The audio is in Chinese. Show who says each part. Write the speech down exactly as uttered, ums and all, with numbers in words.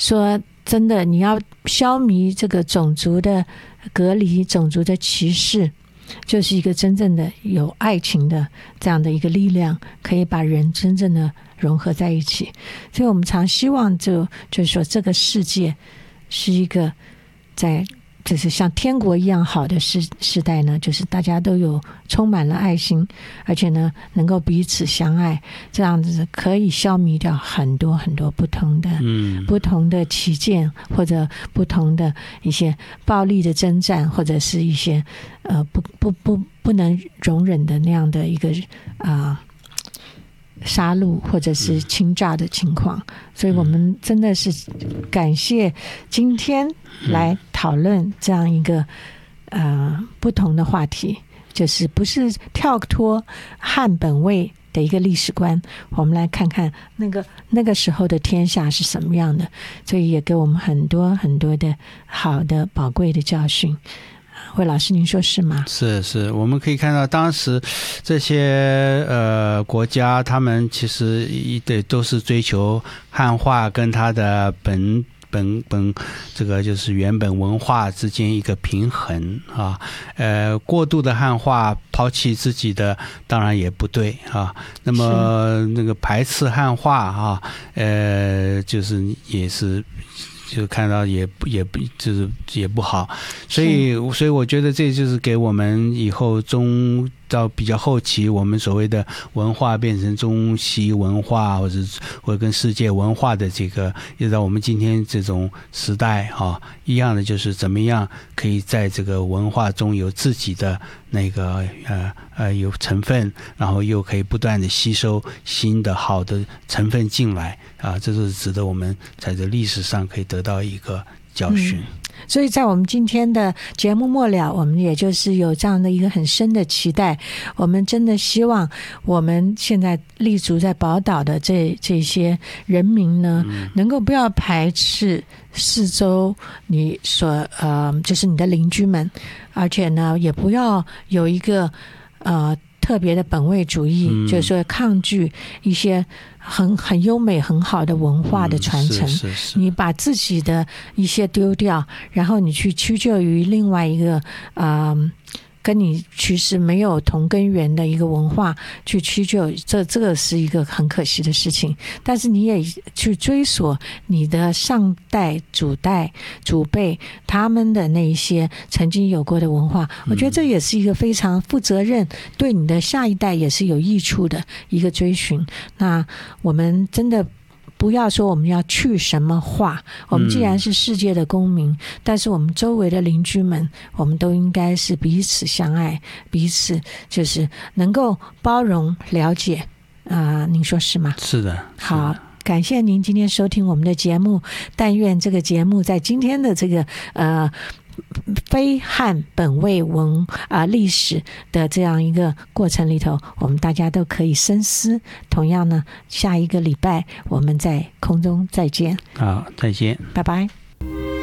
Speaker 1: 说真的，你要消弭这个种族的隔离、种族的歧视，就是一个真正的有爱情的这样的一个力量，可以把人真正的融合在一起。所以我们常希望就就是说这个世界是一个在就是像天国一样好的时时代呢，就是大家都有充满了爱心，而且呢能够彼此相爱，这样子可以消弭掉很多很多不同的、嗯、不同的歧见，或者不同的一些暴力的征战，或者是一些呃不不不不能容忍的那样的一个啊。呃杀戮或者是侵诈的情况，所以我们真的是感谢今天来讨论这样一个呃不同的话题，就是不是跳脱汉本位的一个历史观，我们来看看那个那个时候的天下是什么样的，所以也给我们很多很多的好的宝贵的教训。魏老师您说是吗？
Speaker 2: 是是，我们可以看到当时这些呃国家，他们其实对都是追求汉化跟它的本本本这个就是原本文化之间一个平衡啊，呃过度的汉化抛弃自己的当然也不对啊，那么那个排斥汉化啊，呃就是也是就看到也也不就是也不好，所以所以我觉得这就是给我们以后中到比较后期，我们所谓的文化变成中西文化，或者或者跟世界文化的这个，一直到我们今天这种时代啊，一样的就是怎么样可以在这个文化中有自己的那个呃呃有成分，然后又可以不断的吸收新的好的成分进来啊，这是值得我们在这历史上可以得到一个教训。嗯，
Speaker 1: 所以在我们今天的节目末了，我们也就是有这样的一个很深的期待，我们真的希望我们现在立足在宝岛的这这些人民呢，嗯、能够不要排斥四周你所呃就是你的邻居们，而且呢也不要有一个呃特别的本位主义，嗯、就是说抗拒一些很很优美很好的文化的传承，嗯、是是是，你把自己的一些丢掉，然后你去屈就于另外一个呃跟你其实没有同根源的一个文化去屈就，这这个是一个很可惜的事情。但是你也去追索你的上代、祖代、祖辈他们的那一些曾经有过的文化，我觉得这也是一个非常负责任，对你的下一代也是有益处的一个追寻。那我们真的不要说我们要去什么化，我们既然是世界的公民，嗯、但是我们周围的邻居们，我们都应该是彼此相爱，彼此就是能够包容了解啊、呃，您说是吗？
Speaker 2: 是的。
Speaker 1: 好，感谢您今天收听我们的节目，但愿这个节目在今天的这个呃非汉本位文啊、呃、历史的这样一个过程里头，我们大家都可以深思。同样呢，下一个礼拜我们在空中再见。
Speaker 2: 好，再见，
Speaker 1: 拜拜。